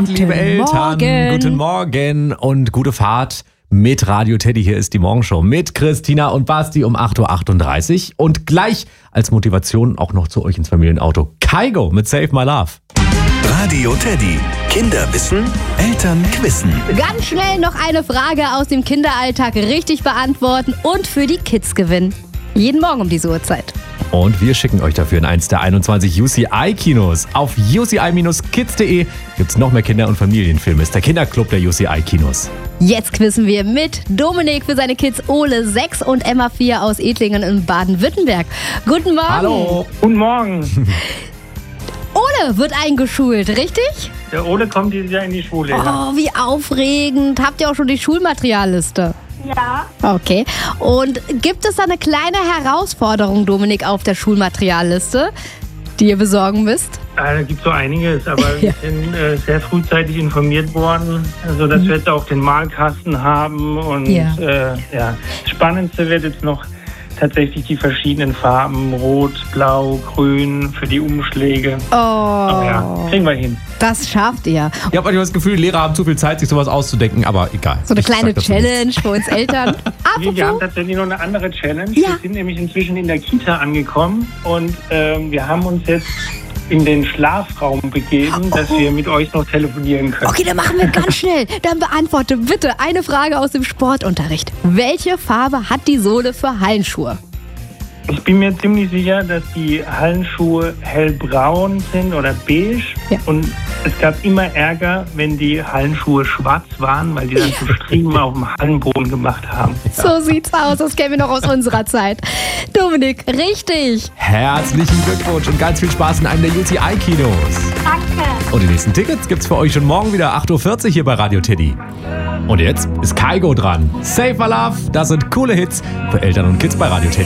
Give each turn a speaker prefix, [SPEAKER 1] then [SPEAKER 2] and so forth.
[SPEAKER 1] Liebe Eltern, guten Morgen und gute Fahrt mit Radio Teddy. Hier ist die Morgenshow mit Christina und Basti um 8.38 Uhr. Und gleich als Motivation auch noch zu euch ins Familienauto. Kygo mit Save My Love.
[SPEAKER 2] Radio Teddy. Kinder wissen, Eltern quizzen.
[SPEAKER 3] Ganz schnell noch eine Frage aus dem Kinderalltag richtig beantworten und für die Kids gewinnen. Jeden Morgen um diese Uhrzeit.
[SPEAKER 1] Und wir schicken euch dafür in eins der 21 UCI-Kinos. Auf uci-kids.de gibt's noch mehr Kinder- und Familienfilme. Ist der Kinderclub der UCI-Kinos.
[SPEAKER 3] Jetzt quizzen wir mit Dominik für seine Kids Ole 6 und Emma 4 aus Edlingen in Baden-Württemberg. Guten Morgen.
[SPEAKER 1] Hallo.
[SPEAKER 4] Guten Morgen.
[SPEAKER 3] Ole wird eingeschult, richtig?
[SPEAKER 4] Der Ole kommt dieses Jahr in die Schule. Ja.
[SPEAKER 3] Oh, wie aufregend. Habt ihr auch schon die Schulmaterialliste?
[SPEAKER 5] Ja,
[SPEAKER 3] Okay. Und gibt es da eine kleine Herausforderung, Dominik, auf der Schulmaterialliste, die ihr besorgen müsst?
[SPEAKER 4] Da gibt es so einiges, aber
[SPEAKER 3] Ja.
[SPEAKER 4] wir sind sehr frühzeitig informiert worden, sodass wir jetzt auch den Malkasten haben. Und
[SPEAKER 3] Ja.
[SPEAKER 4] das Spannendste wird jetzt noch tatsächlich die verschiedenen Farben, Rot, Blau, Grün für die Umschläge.
[SPEAKER 3] Oh,
[SPEAKER 4] Aber ja, kriegen wir hin.
[SPEAKER 3] das schafft ihr.
[SPEAKER 1] Ich habe manchmal das Gefühl, die Lehrer haben zu viel Zeit, sich sowas auszudenken, aber egal.
[SPEAKER 3] So eine
[SPEAKER 1] Ich
[SPEAKER 3] kleine
[SPEAKER 1] sag dazu nichts.
[SPEAKER 3] Challenge für uns Eltern.
[SPEAKER 4] Wir haben
[SPEAKER 3] Apropos,
[SPEAKER 4] tatsächlich noch eine andere Challenge.
[SPEAKER 3] Ja.
[SPEAKER 4] Wir sind nämlich inzwischen in der Kita angekommen und wir haben uns jetzt in den Schlafraum begeben, dass wir mit euch noch telefonieren können.
[SPEAKER 3] okay, dann machen wir ganz schnell. Dann beantworte bitte eine Frage aus dem Sportunterricht. Welche Farbe hat die Sohle für Hallenschuhe?
[SPEAKER 4] Ich bin mir ziemlich sicher, dass die Hallenschuhe hellbraun sind oder beige.
[SPEAKER 3] Ja.
[SPEAKER 4] Und es gab immer Ärger, wenn die Hallenschuhe schwarz waren, weil die dann so Striemen auf dem Hallenboden gemacht haben.
[SPEAKER 3] So sieht's aus, das kennen wir noch aus unserer Zeit. Dominik, richtig.
[SPEAKER 1] Herzlichen Glückwunsch und ganz viel Spaß in einem der UCI-Kinos.
[SPEAKER 5] danke.
[SPEAKER 1] Und die nächsten Tickets gibt's für euch schon morgen wieder 8.40 Uhr hier bei Radio Teddy. Und jetzt ist Kygo dran. Save My Love, das sind coole Hits für Eltern und Kids bei Radio Teddy.